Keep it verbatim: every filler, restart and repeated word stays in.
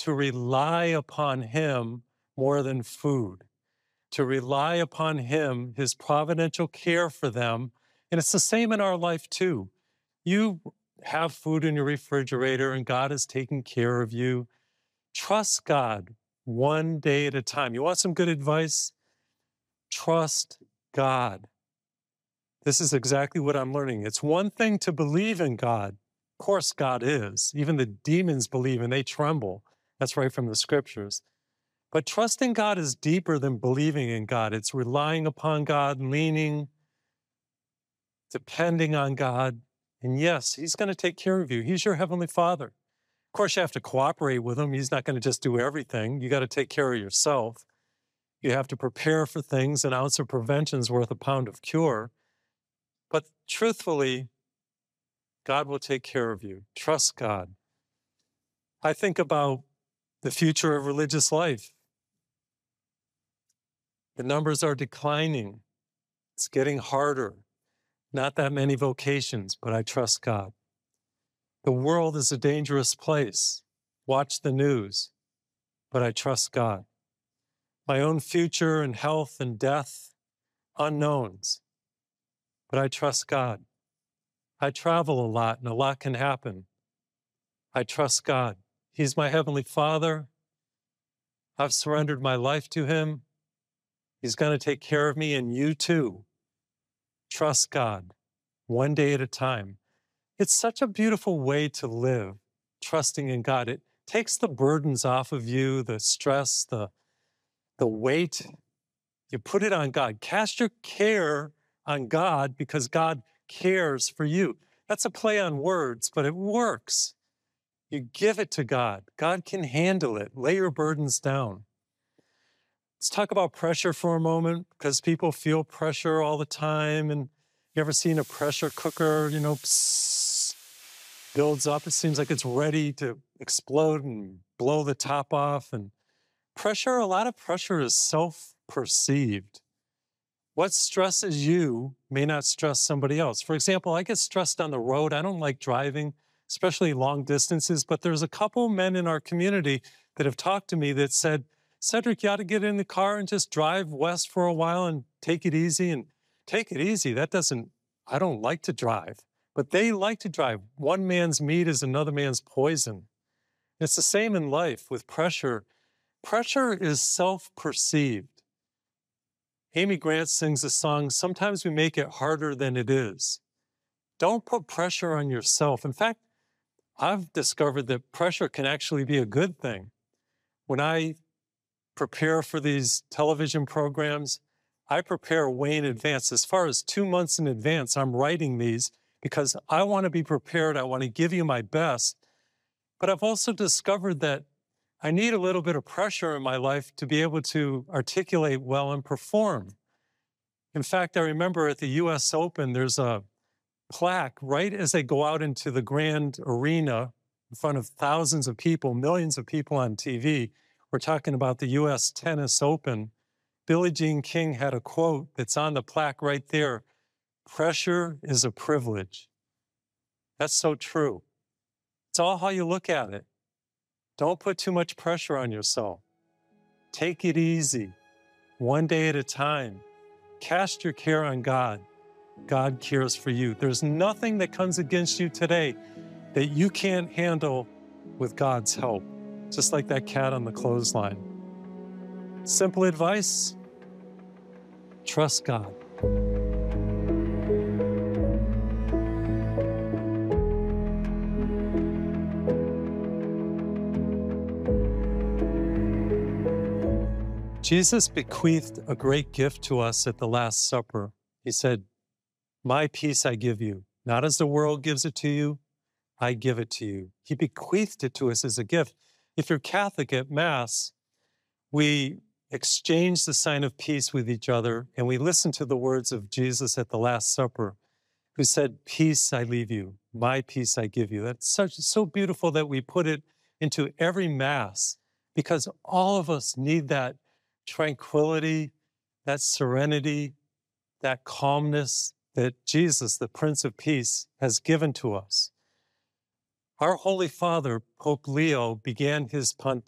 to rely upon him more than food, to rely upon him, his providential care for them. And it's the same in our life too. You have food in your refrigerator and God is taking care of you. Trust God one day at a time. You want some good advice? Trust God. This is exactly what I'm learning. It's one thing to believe in God. Of course, God is. Even the demons believe and they tremble. That's right from the scriptures. But trusting God is deeper than believing in God. It's relying upon God, leaning, depending on God. And yes, he's going to take care of you. He's your heavenly Father. Of course, you have to cooperate with him. He's not going to just do everything. You got to take care of yourself. You have to prepare for things. An ounce of prevention is worth a pound of cure. But truthfully, God will take care of you. Trust God. I think about the future of religious life. The numbers are declining. It's getting harder. Not that many vocations, but I trust God. The world is a dangerous place. Watch the news, but I trust God. My own future and health and death, unknowns, but I trust God. I travel a lot and a lot can happen. I trust God. He's my heavenly Father. I've surrendered my life to him. He's going to take care of me, and you too. Trust God, one day at a time. It's such a beautiful way to live, trusting in God. It takes the burdens off of you, the stress, the, the weight. You put it on God. Cast your care on God because God cares for you. That's a play on words, but it works. You give it to God. God can handle it. Lay your burdens down. Let's talk about pressure for a moment, because people feel pressure all the time. And you ever seen a pressure cooker, you know, psst, builds up. It seems like it's ready to explode and blow the top off. And pressure, a lot of pressure is self-perceived. What stresses you may not stress somebody else. For example, I get stressed on the road. I don't like driving, especially long distances, but there's a couple men in our community that have talked to me that said, Cedric, you ought to get in the car and just drive west for a while and take it easy. And take it easy, that doesn't, I don't like to drive, but they like to drive. One man's meat is another man's poison. It's the same in life with pressure. Pressure is self-perceived. Amy Grant sings a song, sometimes we make it harder than it is. Don't put pressure on yourself. In fact, I've discovered that pressure can actually be a good thing. When I prepare for these television programs, I prepare way in advance. As far as two months in advance, I'm writing these because I want to be prepared. I want to give you my best. But I've also discovered that I need a little bit of pressure in my life to be able to articulate well and perform. In fact, I remember at the U S Open, there's a plaque right as they go out into the grand arena in front of thousands of people, millions of people on T V. We're talking about the U S Tennis Open. Billie Jean King had a quote that's on the plaque right there. Pressure is a privilege. That's so true. It's all how you look at it. Don't put too much pressure on yourself. Take it easy, one day at a time. Cast your care on God. God cares for you. There's nothing that comes against you today that you can't handle with God's help, just like that cat on the clothesline. Simple advice, trust God. Jesus bequeathed a great gift to us at the Last Supper. He said, my peace I give you, not as the world gives it to you, I give it to you. He bequeathed it to us as a gift. If you're Catholic at Mass, we exchange the sign of peace with each other, and we listen to the words of Jesus at the Last Supper, who said, peace I leave you, my peace I give you. That's such so beautiful that we put it into every Mass, because all of us need that tranquility, that serenity, that calmness that Jesus, the Prince of Peace, has given to us. Our Holy Father, Pope Leo, began his pontificate